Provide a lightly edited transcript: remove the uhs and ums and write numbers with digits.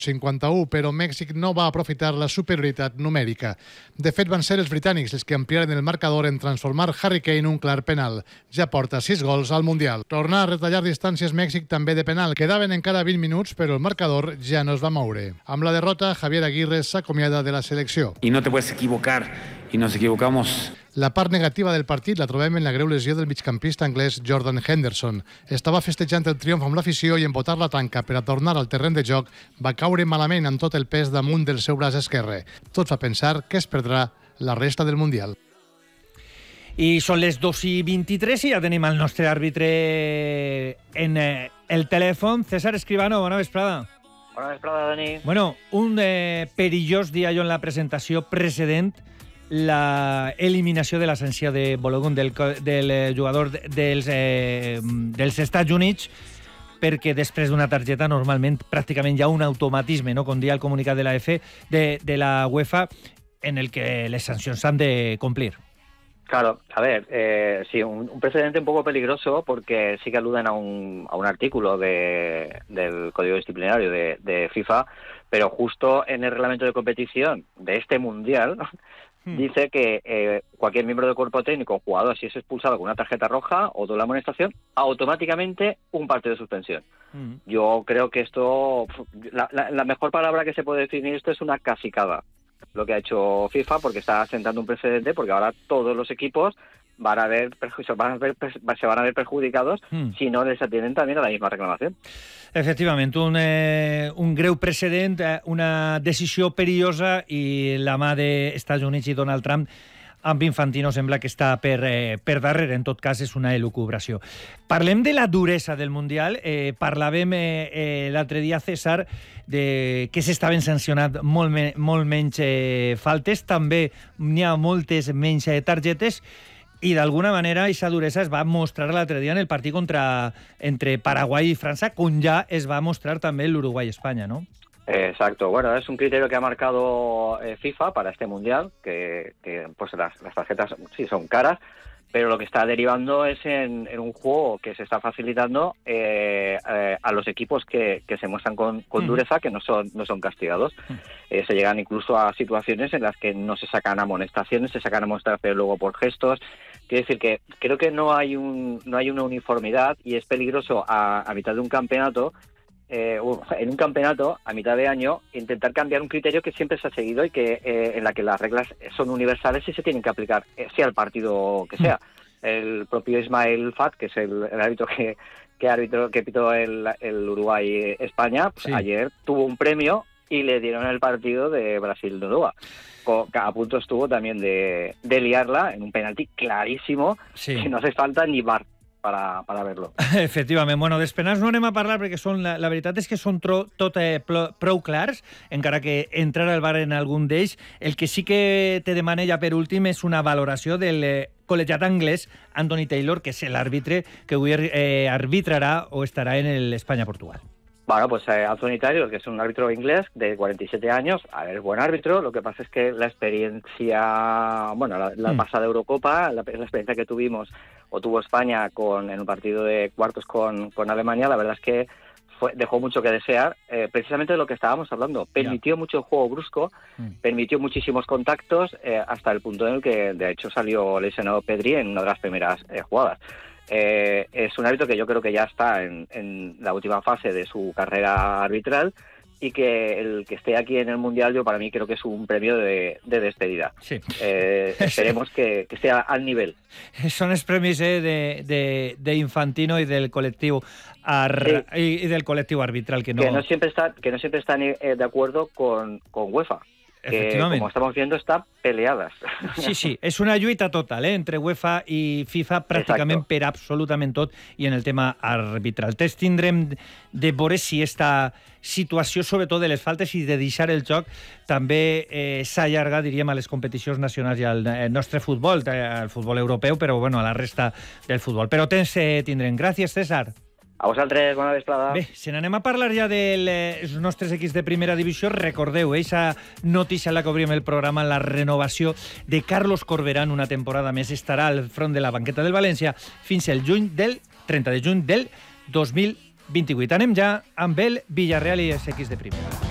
51, però Mèxic no va aprofitar la superioritat numèrica. De fet, van ser els britànics els que ampliaren el marcador en transformar Harry Kane un clar penal. Ja porta 6 gols al Mundial. Tornar a retallar distàncies Mèxic també de penal. Quedaven encara 20 minuts, però el marcador ja no es va moure. Amb la derrota, Javier Aguirre s'acomiada de la selecció. Y no te puedes equivocar, y nos equivocamos. La part negativa del partit la trobem en la greu lesió del migcampista anglès Jordan Henderson. Estava festejant el triomf amb l'afició i en botar la tanca per a tornar al terreny de joc va caure malament amb tot el pes damunt del seu braç esquerre. Tot fa pensar que es perdrà la resta del Mundial. I són les 2:23 i ja tenim el nostre àrbitre en el telèfon. César Escribano, bona vesprada. Bona vesprada, Dani. Bueno, un perillós dia jo en la presentació precedent la eliminació de la sanció de Balogun del jugador dels Estats Units, perquè després d'una targeta normalment pràcticament hi ha un automatisme, no? Com dia el comunicat de la UEFA, en el que les sancions s'han de complir. Claro, a ver, sí, un precedente un poco peligroso porque sí que aluden a un artículo del Código Disciplinario de FIFA, pero justo en el reglamento de competición de este Mundial dice que cualquier miembro del cuerpo técnico o jugador, si es expulsado con una tarjeta roja o doble amonestación, automáticamente un partido de suspensión. Yo creo que esto, la mejor palabra que se puede definir esto es una cacicada, lo que ha hecho FIFA, porque está sentando un precedente, porque ahora todos los equipos se van a ver perjudicados si no les atienden también a la misma reclamación. Efectivament, un greu precedent, una decisió perillosa, i la mà d'Estats Units i Donald Trump amb Infantino sembla que està per darrere. En tot cas, és una elucubració. Parlem de la duresa del Mundial. Parlàvem l'altre dia, César, que s'estaven sancionant molt menys faltes. També n'hi ha moltes menys targetes. I d'alguna manera aquesta duresa es va mostrar l'altre dia en el partit entre Paraguai i França, com ja es va mostrar també l'Uruguai-Espanya, ¿no? Exacto. Bueno, es un criterio que ha marcado FIFA para este Mundial, que pues las tarjetas sí son caras, pero lo que está derivando es en un juego que se está facilitando a los equipos que se muestran con dureza, que no son castigados. Se llegan incluso a situaciones en las que no se sacan amonestaciones, se sacan amonestaciones luego por gestos. Quiero decir que creo que no hay una uniformidad, y es peligroso a mitad de un campeonato, en un campeonato a mitad de año, intentar cambiar un criterio que siempre se ha seguido y que en la que las reglas son universales y se tienen que aplicar, sea el partido que sea. El propio Ismael Fat, que es el árbitro que pitó el Uruguay-España, pues sí, ayer tuvo un premio y le dieron el partido de Brasil-Uruguay. A punto estuvo también de liarla en un penalti clarísimo, sí, que no hace falta ni VAR para verlo. Efectivament. Bueno, dels penals no anem a parlar perquè la veritat és que són tot prou clars, encara que entrar al VAR en algun d'ells. El que sí que te demana ja per últim és una valoració del col·legiat anglès Anthony Taylor, que és l'àrbitre que avui arbitrarà o estarà en l'Espanya-Portugal. Bueno, pues Anthony Taylor, que es un árbitro inglés de 47 años, a ver, buen árbitro. Lo que pasa es que la experiencia, bueno, la pasada Eurocopa, la experiencia que tuvimos o tuvo España en un partido de cuartos con Alemania, la verdad es que dejó mucho que desear, precisamente de lo que estábamos hablando. Permitió mucho el juego brusco, permitió muchísimos contactos, hasta el punto en el que, de hecho, salió lesionado Pedri en una de las primeras jugadas. Es un árbitro que yo creo que ya está en la última fase de su carrera arbitral, y que el que esté aquí en el Mundial, yo para mí creo que es un premio de despedida. Sí. Esperemos que esté al nivel. Són els premis d'Infantino i del col·lectiu i del col·lectiu arbitral que no siempre están de acuerdo con UEFA. Que, como estamos viendo, están peleadas. Sí, és una lluita total entre UEFA i FIFA pràcticament per absolutament tot, i en el tema arbitral. Tens tindrem de veure si esta situació, sobretot de les faltes i de deixar el joc, també s'allarga, diríem, a les competicions nacionals i al nostre futbol, al futbol europeu, però bueno, a la resta del futbol. Però tindrem. Gràcies, César. A vosaltres, bona vesprada. Bé, si n'anem a parlar ja dels nostres equips de primera divisió, recordeu, aquesta notícia en la que obrim el programa, la renovació de Carlos Corberán, una temporada més, estarà al front de la banqueta del València fins el 30 de juny del 2028. Anem ja amb el Villarreal i els equips de primera.